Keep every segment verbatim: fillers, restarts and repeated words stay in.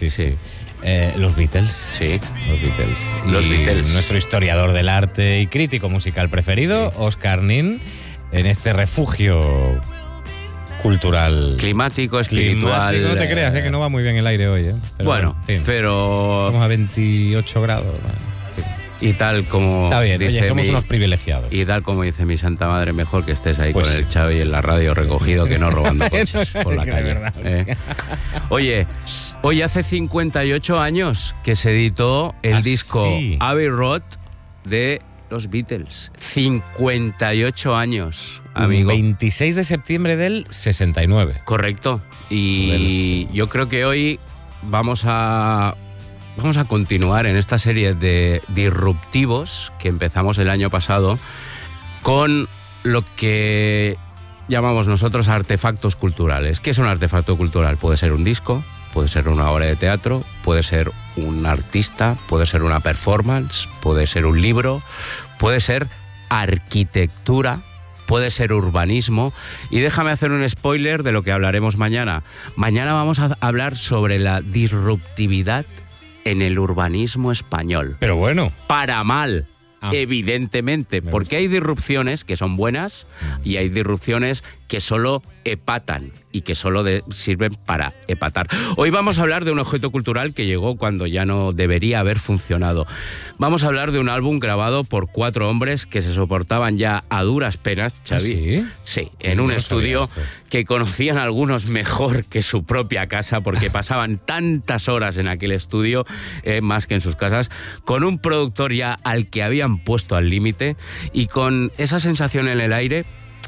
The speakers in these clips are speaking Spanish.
sí, sí. sí. Eh, los Beatles. Sí. Los Beatles. Los y Beatles. Nuestro historiador del arte y crítico musical preferido, sí. Oscar Nin, en este refugio cultural. Climático, espiritual. Climático, no te creas, eh, que no va muy bien el aire hoy. Eh. Pero bueno, en fin. pero... Estamos a veintiocho grados. Bueno. Y tal como Está bien, dice oye, somos mi, unos privilegiados. Y tal como dice mi santa madre, mejor que estés ahí pues con sí. el Xavi en la radio recogido que no robando coches por la calle. Verdad, ¿eh? Oye, hoy hace cincuenta y ocho años que se editó el ah, disco sí. Abbey Road de los Beatles. cincuenta y ocho años, amigo. veintiséis de septiembre del sesenta y nueve. Correcto. Y yo creo que hoy vamos a... Vamos a continuar en esta serie de disruptivos que empezamos el año pasado con lo que llamamos nosotros artefactos culturales. ¿Qué es un artefacto cultural? Puede ser un disco, puede ser una obra de teatro, puede ser un artista, puede ser una performance, puede ser un libro, puede ser arquitectura, puede ser urbanismo. Y déjame hacer un spoiler de lo que hablaremos mañana. Mañana vamos a hablar sobre la disruptividad en el urbanismo español. Pero bueno. Para mal, ah, evidentemente. Porque hay disrupciones que son buenas y hay disrupciones que solo epatan y que solo de, sirven para epatar. Hoy vamos a hablar de un objeto cultural que llegó cuando ya no debería haber funcionado. Vamos a hablar de un álbum grabado por cuatro hombres que se soportaban ya a duras penas, Xavi. ¿Sí? Sí, en un estudio que conocían algunos mejor que su propia casa porque pasaban tantas horas en aquel estudio, eh, más que en sus casas, con un productor ya al que habían puesto al límite y con esa sensación en el aire,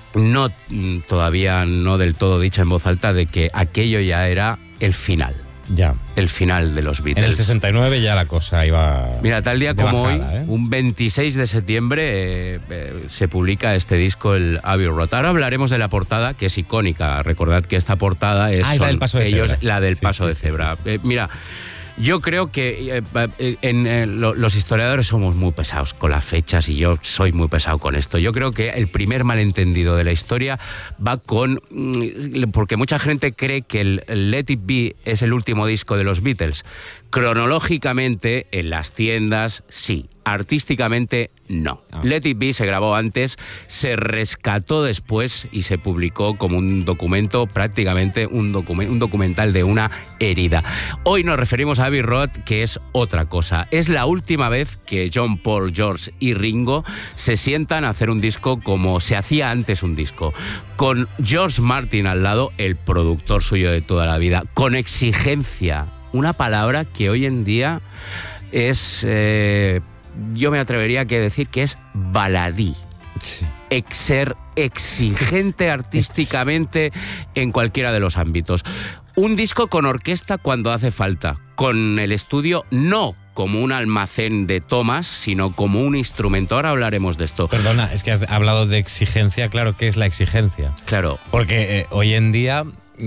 no todavía no del todo dicha en voz alta, de que aquello ya era el final. Ya. El final de los Beatles. En el sesenta y nueve ya la cosa iba... Mira, tal día como bajada, hoy, ¿eh? un veintiséis de septiembre, eh, eh, se publica este disco, el Abbey Road. Ahora hablaremos de la portada, que es icónica. Recordad que esta portada es, ah, es la del paso de ellos, cebra. La del sí, paso sí, de sí, cebra. Sí, sí. Eh, mira... Yo creo que eh, en, en, lo, los historiadores somos muy pesados con las fechas y yo soy muy pesado con esto. Yo creo que el primer malentendido de la historia va con... Porque mucha gente cree que el, el Let It Be es el último disco de los Beatles. Cronológicamente, en las tiendas, sí. Artísticamente, no. Ah. Let It Be se grabó antes, se rescató después y se publicó como un documento, prácticamente un, docu- un documental de una herida. Hoy nos referimos a Abbey Road, que es otra cosa. Es la última vez que John, Paul, George y Ringo se sientan a hacer un disco como se hacía antes un disco. Con George Martin al lado, el productor suyo de toda la vida, con exigencia. Una palabra que hoy en día es... Eh, yo me atrevería a decir que es baladí. Sí. Ex- ser exigente artísticamente en cualquiera de los ámbitos. Un disco con orquesta cuando hace falta, con el estudio no como un almacén de tomas, sino como un instrumento. Ahora hablaremos de esto. Perdona, es que has hablado de exigencia, claro, ¿qué es la exigencia? Claro. Porque eh, hoy en día,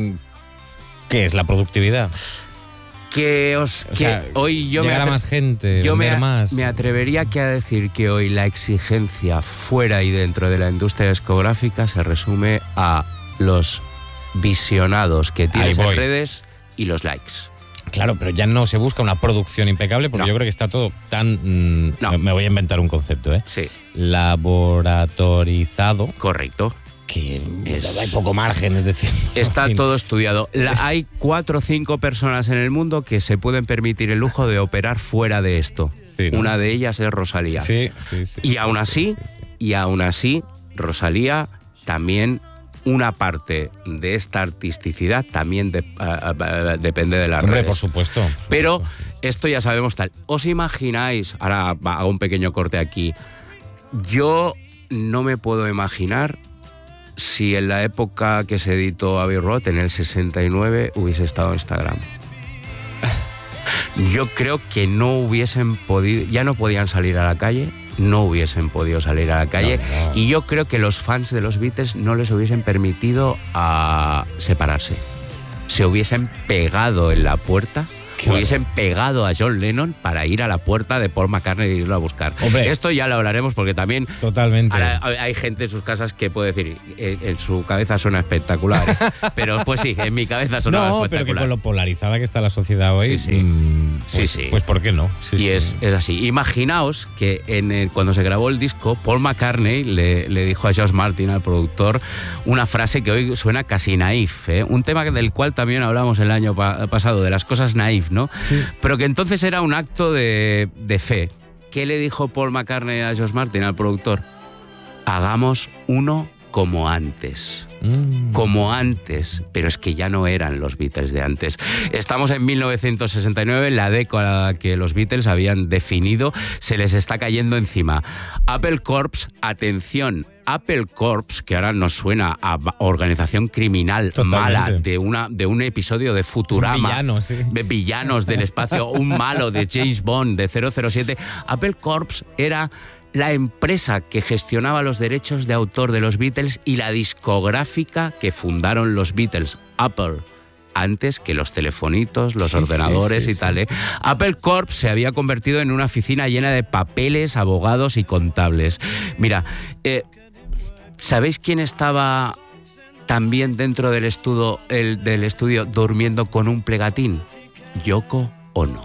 ¿qué es la productividad? Que, os, o sea, que hoy yo llegar me atre- a más gente, yo me, más. me atrevería que a decir que hoy la exigencia fuera y dentro de la industria discográfica se resume a los visionados que tienes en redes y los likes. Claro, pero ya no se busca una producción impecable porque no. Yo creo que está todo tan... Mmm, no. Me voy a inventar un concepto, ¿eh? Sí. Laboratorizado. Correcto. Que es, hay poco margen, es decir... Está todo estudiado. La, hay cuatro o cinco personas en el mundo que se pueden permitir el lujo de operar fuera de esto. Sí, ¿no? Una de ellas es Rosalía. Sí, sí, sí. Y aún así, sí, sí. y aún así, Rosalía también... Una parte de esta artisticidad también de, uh, uh, depende de las Hombre, redes. por supuesto. Por supuesto. Pero esto ya sabemos tal. ¿Os imagináis? Ahora hago un pequeño corte aquí. Yo no me puedo imaginar si en la época que se editó Abbey Road, en el sesenta y nueve, hubiese estado Instagram. Yo creo que no hubiesen podido, ya no podían salir a la calle, no hubiesen podido salir a la calle, no, no. Y yo creo que los fans de los Beatles no les hubiesen permitido a separarse. Se hubiesen pegado en la puerta hubiesen pegado a John Lennon para ir a la puerta de Paul McCartney e irlo a buscar. Hombre, esto ya lo hablaremos porque también totalmente. Ahora, hay gente en sus casas que puede decir, eh, en su cabeza suena espectacular, ¿eh? Pero pues sí, en mi cabeza suena no, espectacular. Pero que con lo polarizada que está la sociedad hoy, sí, sí. Mmm, pues, sí, sí. pues ¿por qué no? Sí, y sí. Es, es así. Imaginaos que en el, cuando se grabó el disco, Paul McCartney le, le dijo a George Martin, al productor, una frase que hoy suena casi naif, ¿eh? Un tema del cual también hablamos el año pa pasado, de las cosas naif, ¿no? Sí. Pero que entonces era un acto de, de fe. ¿Qué le dijo Paul McCartney a George Martin, al productor? Hagamos uno como antes. Mm. Como antes, pero es que ya no eran los Beatles de antes. Estamos en mil novecientos sesenta y nueve, la década que los Beatles habían definido se les está cayendo encima. Apple Corps, atención, Apple Corps, que ahora nos suena a organización criminal Totalmente. Mala de, una, de un episodio de Futurama. Villanos, sí. De villanos del espacio, un malo de James Bond, de cero cero siete. Apple Corps era la empresa que gestionaba los derechos de autor de los Beatles y la discográfica que fundaron los Beatles, Apple, antes que los telefonitos, los sí, ordenadores sí, sí, y tal. ¿eh? Sí. Apple Corp se había convertido en una oficina llena de papeles, abogados y contables. Mira, eh, ¿sabéis quién estaba también dentro del estudio, el, del estudio durmiendo con un plegatín? Yoko Ono.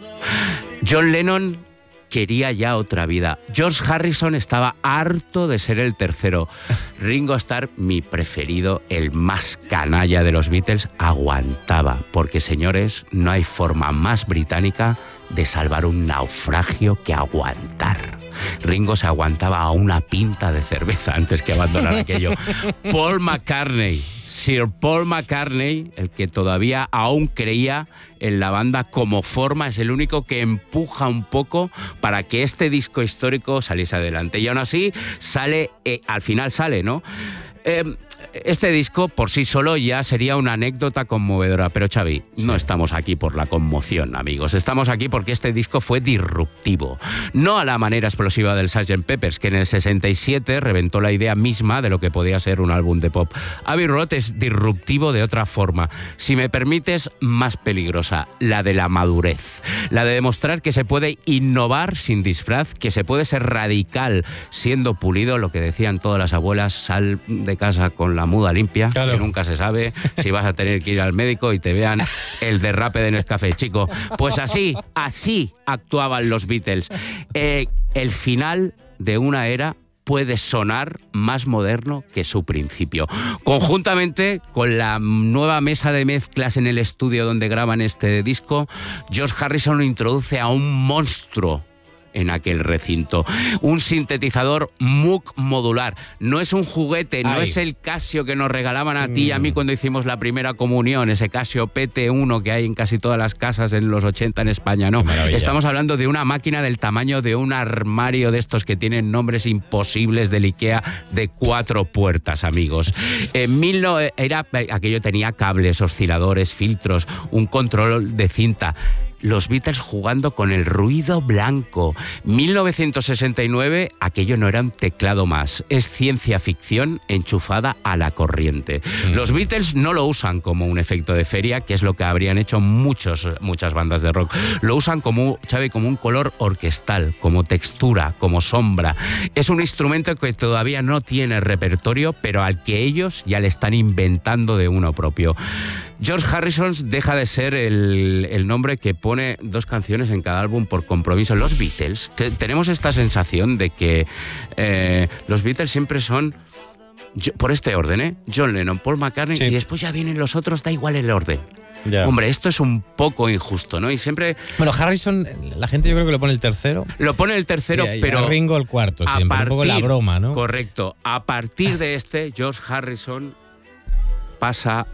John Lennon quería ya otra vida. George Harrison estaba harto de ser el tercero. Ringo Starr, mi preferido, el más canalla de los Beatles, aguantaba. Porque, señores, no hay forma más británica de salvar un naufragio que aguantar. Ringo se aguantaba a una pinta de cerveza antes que abandonar aquello. Paul McCartney, Sir Paul McCartney, el que todavía aún creía en la banda como forma, es el único que empuja un poco para que este disco histórico saliese adelante. Y aún así, sale, eh, al final sale, ¿no? Eh, este disco por sí solo ya sería una anécdota conmovedora, pero Xavi, sí. no estamos aquí por la conmoción, amigos, estamos aquí porque este disco fue disruptivo, no a la manera explosiva del sergeant Pepper's, que en el sesenta y siete reventó la idea misma de lo que podía ser un álbum de pop. Abbey Road es disruptivo de otra forma, si me permites, más peligrosa, la de la madurez, la de demostrar que se puede innovar sin disfraz, que se puede ser radical siendo pulido, lo que decían todas las abuelas, sal de casa con la muda limpia, claro. que nunca se sabe si vas a tener que ir al médico y te vean el derrape de Nescafé, chico. Pues así, así actuaban los Beatles. Eh, el final de una era puede sonar más moderno que su principio. Conjuntamente con la nueva mesa de mezclas en el estudio donde graban este disco, George Harrison introduce a un monstruo en aquel recinto. Un sintetizador Moog modular. No es un juguete, no Ay. es el Casio que nos regalaban a ti y a mí cuando hicimos la primera comunión, ese Casio P T uno que hay en casi todas las casas en los ochenta en España, no. Estamos hablando de una máquina del tamaño de un armario de estos que tienen nombres imposibles del IKEA, de cuatro puertas, amigos. En mil no, era, aquello tenía cables, osciladores, filtros, un control de cinta. Los Beatles jugando con el ruido blanco. mil novecientos sesenta y nueve, aquello no era un teclado más. Es ciencia ficción enchufada a la corriente. Mm. Los Beatles no lo usan como un efecto de feria, que es lo que habrían hecho muchos, muchas bandas de rock. Lo usan como, Xavi, como un color orquestal, como textura, como sombra. Es un instrumento que todavía no tiene repertorio, pero al que ellos ya le están inventando de uno propio. George Harrison deja de ser el, el nombre que pone dos canciones en cada álbum por compromiso. Los Beatles, te, tenemos esta sensación de que eh, los Beatles siempre son, yo, por este orden, ¿eh? John Lennon, Paul McCartney, sí. y después ya vienen los otros, da igual el orden. Yeah. Hombre, esto es un poco injusto, ¿no? Y siempre... Bueno, Harrison, la gente yo creo que lo pone el tercero. Lo pone el tercero, y, y pero... Ringo el cuarto, siempre, partir, un poco la broma, ¿no? Correcto. A partir de este, George Harrison pasa...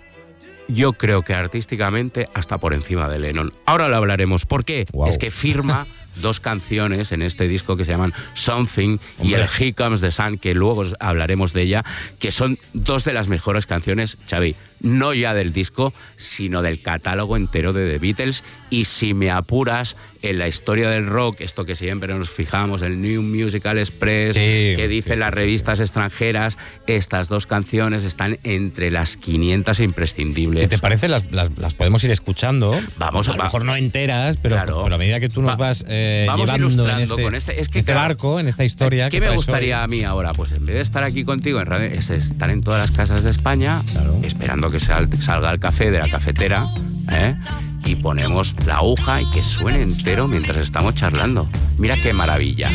Yo creo que artísticamente hasta por encima de Lennon. Ahora lo hablaremos. ¿Por qué? Wow. Es que firma, dos canciones en este disco que se llaman Something Hombre. y el Here Comes the Sun, que luego hablaremos de ella, que son dos de las mejores canciones, Xavi, no ya del disco, sino del catálogo entero de The Beatles. Y si me apuras, en la historia del rock, esto que siempre nos fijamos, el New Musical Express, sí, que dicen sí, las sí, revistas sí, sí. extranjeras, estas dos canciones están entre las quinientas imprescindibles. Si te parece, las, las, las podemos ir escuchando. Vamos, a lo va. mejor no enteras, pero, claro. pero a medida que tú nos va, vas eh, vamos llevando en este, con este, es que, este claro, barco, en esta historia. ¿Qué me gustaría hoy? a mí ahora? Pues en vez de estar aquí contigo en radio, es estar en todas las casas de España, claro. esperando que salga el café de la cafetera, ¿eh? y ponemos la aguja y que suene entero mientras estamos charlando. Mira qué maravilla.